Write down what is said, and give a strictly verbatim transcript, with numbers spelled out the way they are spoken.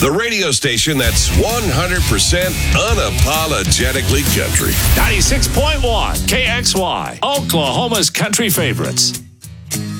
The radio station that's one hundred percent unapologetically country. ninety-six point one K X Y, Oklahoma's country favorites.